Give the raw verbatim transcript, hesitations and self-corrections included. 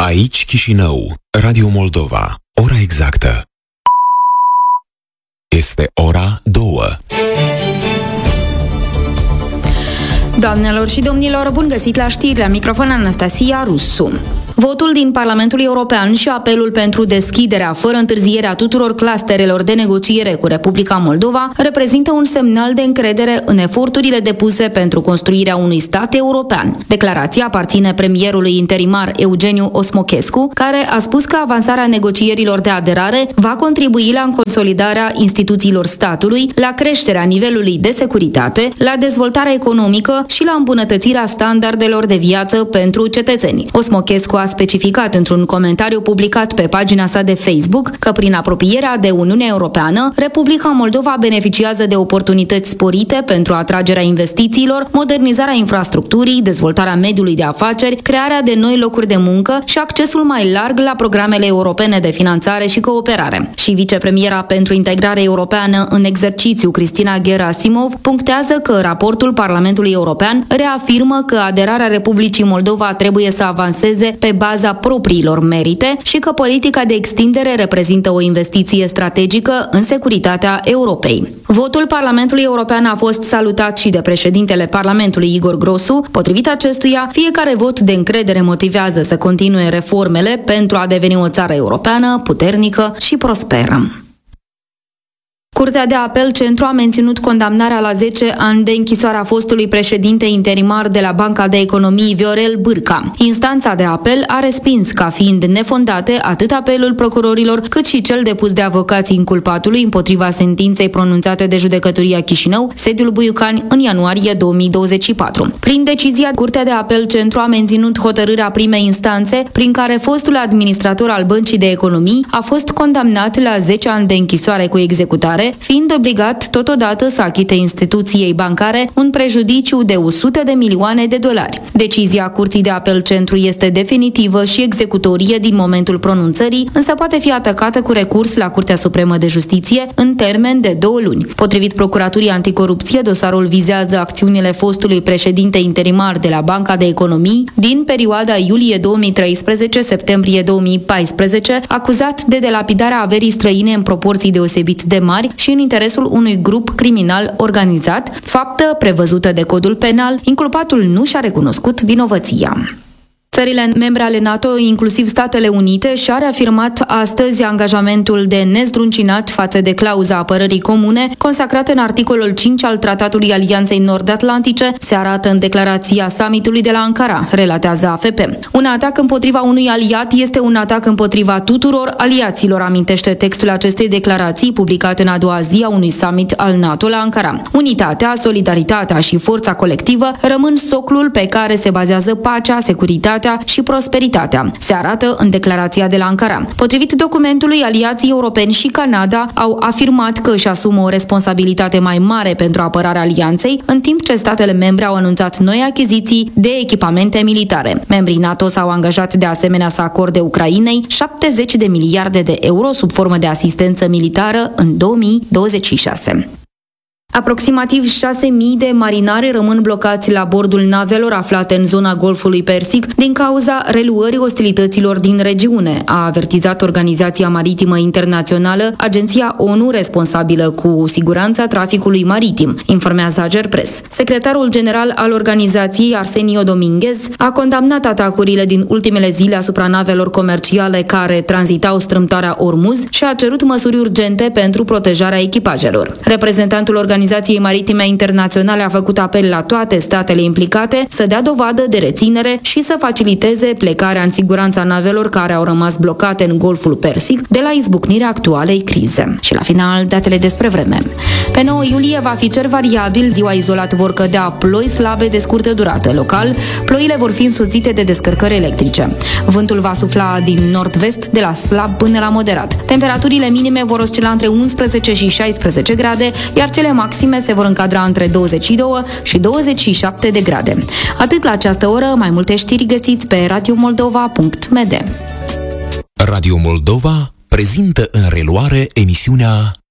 Aici Chișinău, Radio Moldova. Ora exactă este ora două. Doamnelor și domnilor, bun găsit la știri, la microfon Anastasia Rusu. Votul din Parlamentul European și apelul pentru deschiderea fără întârziere a tuturor clusterelor de negociere cu Republica Moldova reprezintă un semnal de încredere în eforturile depuse pentru construirea unui stat european. Declarația aparține premierului interimar Eugeniu Osmochescu, care a spus că avansarea negocierilor de aderare va contribui la consolidarea instituțiilor statului, la creșterea nivelului de securitate, la dezvoltarea economică și la îmbunătățirea standardelor de viață pentru cetățeni. Osmochescu a specificat într-un comentariu publicat pe pagina sa de Facebook că prin apropierea de Uniunea Europeană, Republica Moldova beneficiază de oportunități sporite pentru atragerea investițiilor, modernizarea infrastructurii, dezvoltarea mediului de afaceri, crearea de noi locuri de muncă și accesul mai larg la programele europene de finanțare și cooperare. Și vicepremiera pentru integrare europeană în exercițiu, Cristina Gerasimov, punctează că raportul Parlamentului European reafirmă că aderarea Republicii Moldova trebuie să avanseze pe baza propriilor merite și că politica de extindere reprezintă o investiție strategică în securitatea Europei. Votul Parlamentului European a fost salutat și de președintele Parlamentului Igor Grosu. Potrivit acestuia, fiecare vot de încredere motivează să continue reformele pentru a deveni o țară europeană, puternică și prosperă. Curtea de apel Centru a menținut condamnarea la zece ani de închisoare a fostului președinte interimar de la Banca de Economii Viorel Bârca. Instanța de apel a respins ca fiind nefondate atât apelul procurorilor cât și cel depus de avocații inculpatului împotriva sentinței pronunțate de Judecătoria Chișinău, sediul Buiucani, în ianuarie două mii douăzeci și patru. Prin decizia, Curtea de apel Centru a menținut hotărârea primei instanțe prin care fostul administrator al Băncii de Economii a fost condamnat la zece ani de închisoare cu executare, fiind obligat totodată să achite instituției bancare un prejudiciu de o sută de milioane de dolari. Decizia Curții de apel Centru este definitivă și executorie din momentul pronunțării, însă poate fi atacată cu recurs la Curtea Supremă de Justiție în termen de două luni. Potrivit Procuraturii Anticorupție, dosarul vizează acțiunile fostului președinte interimar de la Banca de Economii din perioada iulie două mii treisprezece-septembrie două mii paisprezece, acuzat de delapidarea averii străine în proporții deosebit de mari și în interesul unui grup criminal organizat, faptă prevăzută de codul penal. Inculpatul nu și-a recunoscut vinovăția. Țările membre ale NATO, inclusiv Statele Unite, și-a reafirmat astăzi angajamentul de nezdruncinat față de clauza apărării comune, consacrată în articolul cinci al Tratatului Alianței Nord-Atlantice, se arată în declarația summitului de la Ankara, relatează A F P. Un atac împotriva unui aliat este un atac împotriva tuturor aliaților, amintește textul acestei declarații, publicat în a doua zi a unui summit al NATO la Ankara. Unitatea, solidaritatea și forța colectivă rămân soclul pe care se bazează pacea, securitatea și prosperitatea, se arată în declarația de la Ankara. Potrivit documentului, aliații europeni și Canada au afirmat că își asumă o responsabilitate mai mare pentru apărarea alianței, în timp ce statele membre au anunțat noi achiziții de echipamente militare. Membrii NATO s-au angajat de asemenea să acorde Ucrainei șaptezeci de miliarde de euro sub formă de asistență militară în două mii douăzeci și șase. Aproximativ șase mii de marinari rămân blocați la bordul navelor aflate în zona Golfului Persic din cauza reluării ostilităților din regiune, a avertizat Organizația Maritimă Internațională, agenția O N U responsabilă cu siguranța traficului maritim, informează Agerpres. Secretarul general al organizației, Arsenio Dominguez, a condamnat atacurile din ultimele zile asupra navelor comerciale care tranzitau strâmtoarea Ormuz și a cerut măsuri urgente pentru protejarea echipajelor. Reprezentantul organizației Organizației Maritime Internaționale a făcut apel la toate statele implicate să dea dovadă de reținere și să faciliteze plecarea în siguranța navelor care au rămas blocate în Golful Persic de la izbucnirea actualei crize. Și la final, datele despre vreme. Pe nouă iulie va fi cer variabil, ziua izolat vor cădea ploi slabe de scurtă durată. Local, ploile vor fi însoțite de descărcări electrice. Vântul va sufla din nord-vest de la slab până la moderat. Temperaturile minime vor oscila între unsprezece și șaisprezece grade, iar cele maxime se vor încadra între douăzeci și doi și douăzeci și șapte de grade. Atât la această oră, mai multe știri găsiți pe radio moldova punct m d. Radio Moldova prezintă în reluare emisiunea